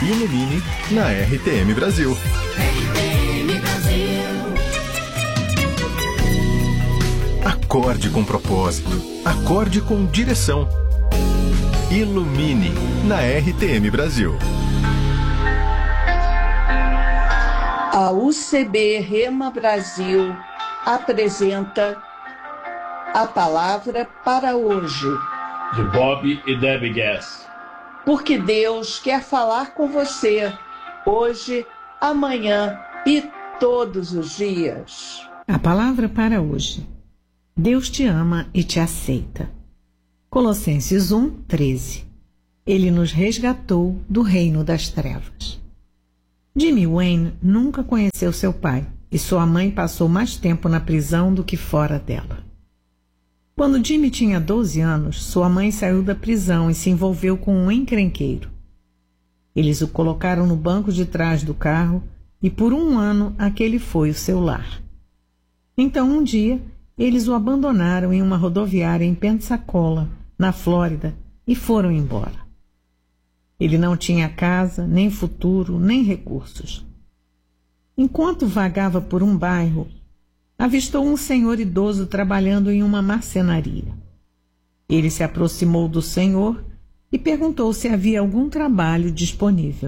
Ilumine na RTM Brasil. RTM Brasil. Acorde com propósito. Acorde com direção. Ilumine na RTM Brasil. A UCB Rema Brasil apresenta a palavra para hoje. De Bob e Debbie Gass. Porque Deus quer falar com você hoje, amanhã e todos os dias. A palavra para hoje. Deus te ama e te aceita. Colossenses 1:13. Ele nos resgatou do reino das trevas. Jimmy Wayne nunca conheceu seu pai e sua mãe passou mais tempo na prisão do que fora dela. Quando Jimmy tinha 12 anos, sua mãe saiu da prisão e se envolveu com um encrenqueiro. Eles o colocaram no banco de trás do carro e por 1 ano aquele foi o seu lar. Então um dia, eles o abandonaram em uma rodoviária em Pensacola, na Flórida, e foram embora. Ele não tinha casa, nem futuro, nem recursos. Enquanto vagava por um bairro, avistou um senhor idoso trabalhando em uma marcenaria. Ele se aproximou do senhor e perguntou se havia algum trabalho disponível.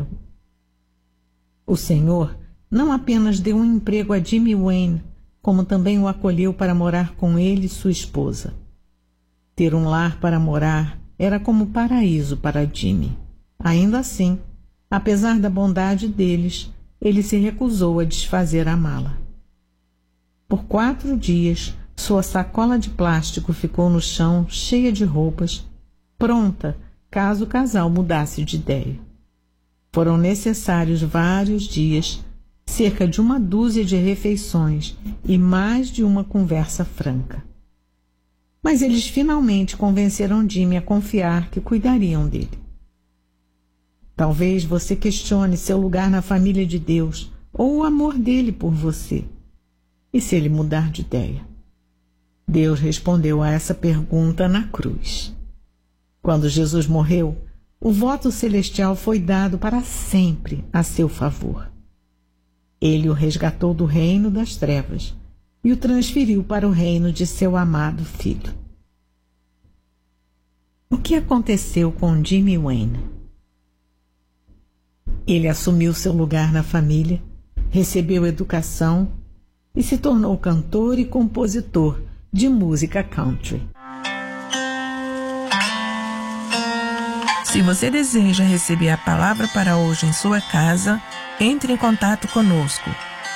O senhor não apenas deu um emprego a Jimmy Wayne, como também o acolheu para morar com ele e sua esposa. Ter um lar para morar era como paraíso para Jimmy. Ainda assim, apesar da bondade deles, ele se recusou a desfazer a mala. Por 4 dias, sua sacola de plástico ficou no chão, cheia de roupas, pronta caso o casal mudasse de ideia. Foram necessários vários dias, cerca de 1 dúzia de refeições e mais de uma conversa franca. Mas eles finalmente convenceram Jimmy a confiar que cuidariam dele. Talvez você questione seu lugar na família de Deus ou o amor dele por você. E se ele mudar de ideia? Deus respondeu a essa pergunta na cruz. Quando Jesus morreu, o voto celestial foi dado para sempre a seu favor. Ele o resgatou do reino das trevas e o transferiu para o reino de seu amado filho. O que aconteceu com Jimmy Wayne? Ele assumiu seu lugar na família, recebeu educação e se tornou cantor e compositor de música country. Se você deseja receber a palavra para hoje em sua casa, entre em contato conosco.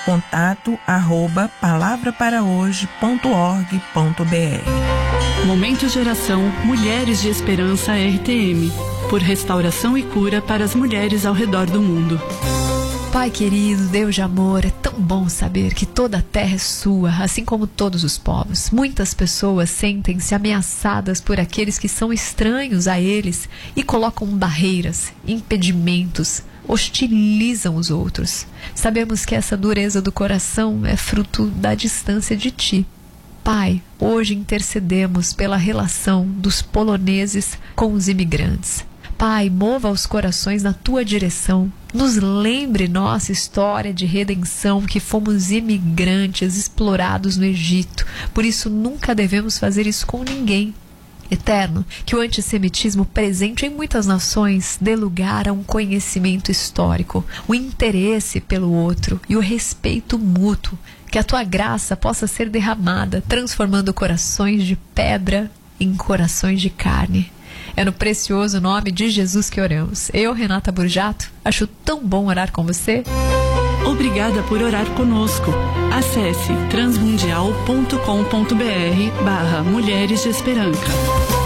contato@palavraparahoje.org.br. Momentos de oração Mulheres de Esperança RTM, por restauração e cura para as mulheres ao redor do mundo. Pai querido, Deus de amor, é tão bom saber que toda a terra é sua, assim como todos os povos. Muitas pessoas sentem-se ameaçadas por aqueles que são estranhos a eles e colocam barreiras, impedimentos, hostilizam os outros. Sabemos que essa dureza do coração é fruto da distância de Ti. Pai, hoje intercedemos pela relação dos poloneses com os imigrantes. Pai, mova os corações na Tua direção. Nos lembre nossa história de redenção, que fomos imigrantes explorados no Egito. Por isso nunca devemos fazer isso com ninguém. Eterno, que o antissemitismo presente em muitas nações dê lugar a um conhecimento histórico, o interesse pelo outro e o respeito mútuo. Que a Tua graça possa ser derramada, transformando corações de pedra em corações de carne. É no precioso nome de Jesus que oramos. Eu, Renata Burjato, acho tão bom orar com você. Obrigada por orar conosco. Acesse transmundial.com.br/Mulheres de Esperança.